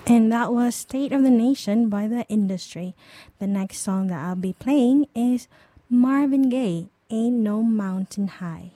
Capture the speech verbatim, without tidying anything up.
And that was State of the Nation by The Industry. The next song that I'll be playing is Marvin Gaye, Ain't No Mountain High.